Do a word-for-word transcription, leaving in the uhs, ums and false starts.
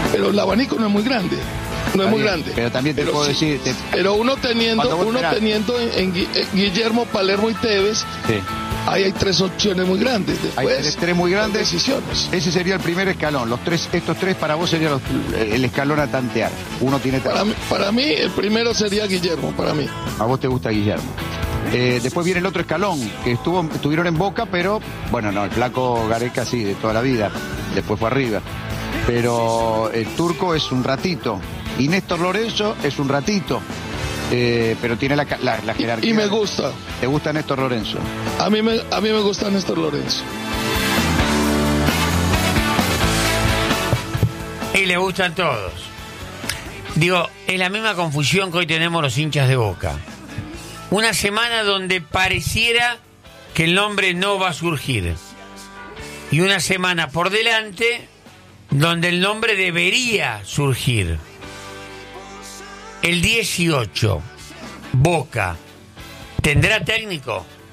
pero el abanico no es muy grande. No es muy bien, grande. Pero también te pero puedo sí, decir... Te... Pero uno teniendo, uno teniendo en, en Guillermo, Palermo y Tevez, sí. ahí hay tres opciones muy grandes. Después, hay tres, tres muy grandes. Decisiones. Ese sería el primer escalón. Los tres, estos tres para vos serían los, el escalón a tantear. Uno tiene tres. Para mí, para mí, el primero sería Guillermo, para mí. A vos te gusta Guillermo. Eh, después viene el otro escalón, que estuvo, estuvieron en Boca, pero, bueno, no, el flaco Gareca sí, de toda la vida. Después fue arriba. Pero el Turco es un ratito. Y Néstor Lorenzo es un ratito. Eh, pero tiene la, la, la jerarquía. Y, y me gusta. ¿Te gusta Néstor Lorenzo? A mí me, a mí me gusta Néstor Lorenzo. Y le gustan todos. Digo, es la misma confusión que hoy tenemos los hinchas de Boca. Una semana donde pareciera que el nombre no va a surgir. Y una semana por delante donde el nombre debería surgir. El dieciocho, Boca, ¿tendrá técnico?